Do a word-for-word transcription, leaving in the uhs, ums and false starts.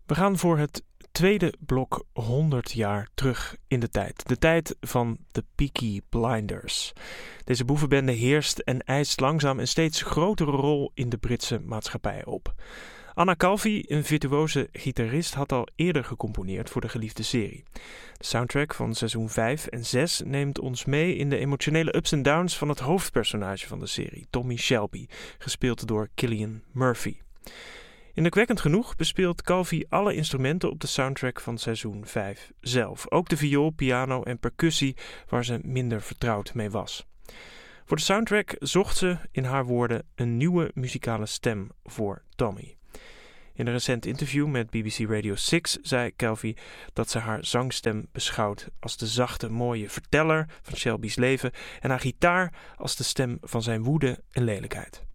We gaan voor het tweede blok honderd jaar terug in de tijd. De tijd van de Peaky Blinders. Deze boevenbende heerst en eist langzaam een steeds grotere rol in de Britse maatschappij op. Anna Calvi, een virtuoze gitarist, had al eerder gecomponeerd voor de geliefde serie. De soundtrack van seizoen vijf en zes neemt ons mee in de emotionele ups en downs van het hoofdpersonage van de serie, Tommy Shelby, gespeeld door Cillian Murphy. Indrukwekkend genoeg bespeelt Calvi alle instrumenten op de soundtrack van seizoen vijf zelf. Ook de viool, piano en percussie, waar ze minder vertrouwd mee was. Voor de soundtrack zocht ze, in haar woorden, een nieuwe muzikale stem voor Tommy. In een recent interview met B B C Radio zes zei Calvi dat ze haar zangstem beschouwt als de zachte, mooie verteller van Shelby's leven en haar gitaar als de stem van zijn woede en lelijkheid.